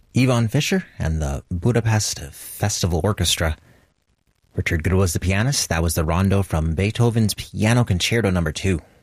Yvonne Fisher and the Budapest Festival Orchestra. Richard Good was the pianist. That was the rondo from Beethoven's Piano Concerto No. 2.